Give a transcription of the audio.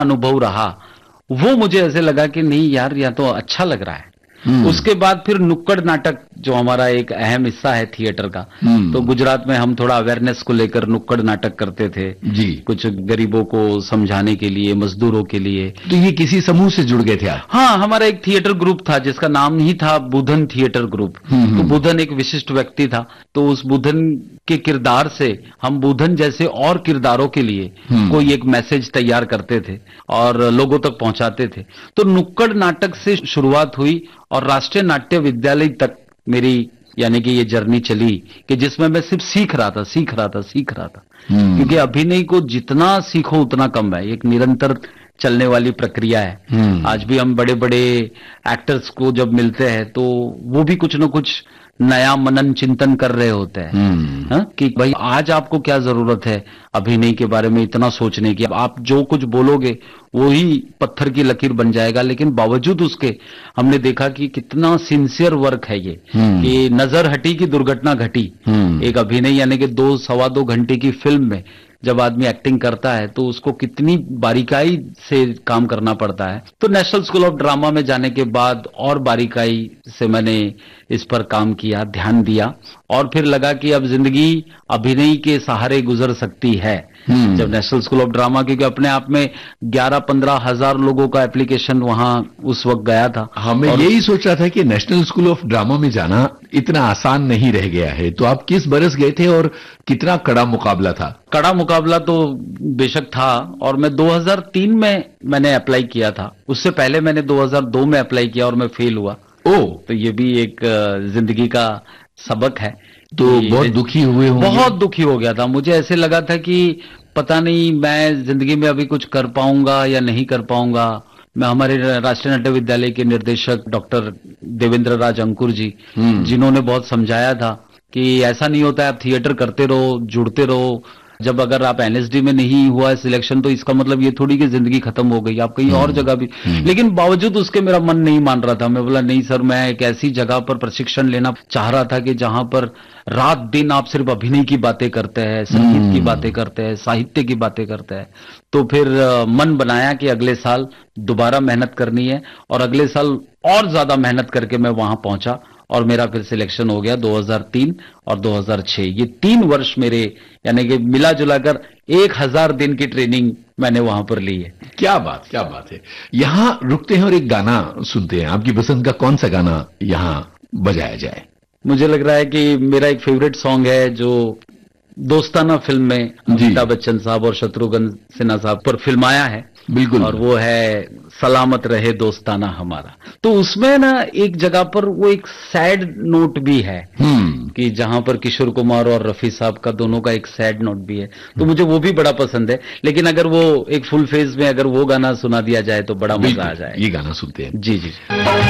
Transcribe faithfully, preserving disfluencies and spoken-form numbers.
अनुभव रहा, वो मुझे ऐसे लगा कि नहीं यार, यह तो अच्छा लग रहा है। उसके बाद फिर नुक्कड़ नाटक, जो हमारा एक अहम हिस्सा है थिएटर का, तो गुजरात में हम थोड़ा अवेयरनेस को लेकर नुक्कड़ नाटक करते थे जी, कुछ गरीबों को समझाने के लिए, मजदूरों के लिए। तो ये किसी समूह से जुड़ गए थे आप? हाँ, हमारा एक थिएटर ग्रुप था जिसका नाम ही था बुधन थिएटर ग्रुप। तो बुधन एक विशिष्ट व्यक्ति था, तो उस बुधन के किरदार से हम बुधन जैसे और किरदारों के लिए कोई एक मैसेज तैयार करते थे और लोगों तक पहुंचाते थे। तो नुक्कड़ नाटक से शुरुआत हुई और राष्ट्रीय नाट्य विद्यालय तक मेरी यानी कि ये जर्नी चली, कि जिसमें मैं सिर्फ सीख रहा था सीख रहा था सीख रहा था क्योंकि अभिनय को जितना सीखो उतना कम है, एक निरंतर चलने वाली प्रक्रिया है। आज भी हम बड़े बड़े एक्टर्स को जब मिलते हैं तो वो भी कुछ न कुछ नया मनन चिंतन कर रहे होते हैं, हा? कि भाई आज आपको क्या जरूरत है अभिनय के बारे में इतना सोचने की। आप जो कुछ बोलोगे वो ही पत्थर की लकीर बन जाएगा, लेकिन बावजूद उसके हमने देखा कि कितना सिंसियर वर्क है ये, कि नजर हटी की दुर्घटना घटी। एक अभिनय यानी कि दो सवा दो घंटे की फिल्म में जब आदमी एक्टिंग करता है तो उसको कितनी बारीकाई से काम करना पड़ता है। तो नेशनल स्कूल ऑफ ड्रामा में जाने के बाद और बारीकाई से मैंने इस पर काम किया, ध्यान दिया, और फिर लगा कि अब जिंदगी अभिनय के सहारे गुजर सकती है। जब नेशनल स्कूल ऑफ ड्रामा, क्योंकि अपने आप में ग्यारह पंद्रह हजार लोगों का एप्लीकेशन वहां उस वक्त गया था। हमें यही सोच रहा था कि नेशनल स्कूल ऑफ ड्रामा में जाना इतना आसान नहीं रह गया है। तो आप किस बरस गए थे और कितना कड़ा मुकाबला था? कड़ा मुकाबला तो बेशक था, और मैं दो हज़ार तीन में मैंने अप्लाई किया था। उससे पहले मैंने दो हज़ार दो में अप्लाई किया और मैं फेल हुआ। ओ, तो ये भी एक जिंदगी का सबक है। तो बहुत दुखी हुए होंगे? बहुत दुखी हो गया था। मुझे ऐसे लगा था कि पता नहीं मैं जिंदगी में अभी कुछ कर पाऊंगा या नहीं कर पाऊंगा। मैं हमारे राष्ट्रीय नाट्य विद्यालय के निर्देशक डॉक्टर देवेंद्र राज अंकुर जी, जिन्होंने बहुत समझाया था कि ऐसा नहीं होता है, आप थिएटर करते रहो, जुड़ते रहो। जब अगर आप एनएसडी में नहीं हुआ है सिलेक्शन तो इसका मतलब ये थोड़ी कि जिंदगी खत्म हो गई, आप कहीं और जगह भी। लेकिन बावजूद उसके मेरा मन नहीं मान रहा था। मैं बोला नहीं सर, मैं एक ऐसी जगह पर प्रशिक्षण लेना चाह रहा था कि जहां पर रात दिन आप सिर्फ अभिनय की बातें करते हैं, संगीत की बातें करते हैं, साहित्य की बातें करते हैं। तो फिर मन बनाया कि अगले साल दोबारा मेहनत करनी है, और अगले साल और ज्यादा मेहनत करके मैं वहां पहुंचा और मेरा फिर सिलेक्शन हो गया दो हज़ार तीन और दो हज़ार छह। ये तीन वर्ष मेरे यानी कि मिला जुलाकर एक हजार दिन की ट्रेनिंग मैंने वहां पर ली है। क्या बात, क्या बात है। यहाँ रुकते हैं और एक गाना सुनते हैं। आपकी पसंद का कौन सा गाना यहाँ बजाया जाए? मुझे लग रहा है कि मेरा एक फेवरेट सॉन्ग है जो दोस्ताना फिल्म में अमिताभ बच्चन साहब और शत्रुघ्न सिन्हा साहब पर फिल्माया है। बिल्कुल। और वो है सलामत रहे दोस्ताना हमारा। तो उसमें ना एक जगह पर वो एक सैड नोट भी है कि जहां पर किशोर कुमार और रफी साहब का दोनों का एक सैड नोट भी है। तो मुझे वो भी बड़ा पसंद है। लेकिन अगर वो एक फुल फेज में अगर वो गाना सुना दिया जाए तो बड़ा मजा आ जाए। ये गाना सुनते हैं। जी जी।